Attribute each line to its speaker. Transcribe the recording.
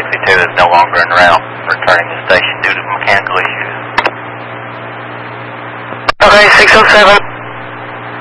Speaker 1: 652 is no longer en route, returning to station due to mechanical issues.
Speaker 2: Okay, 607.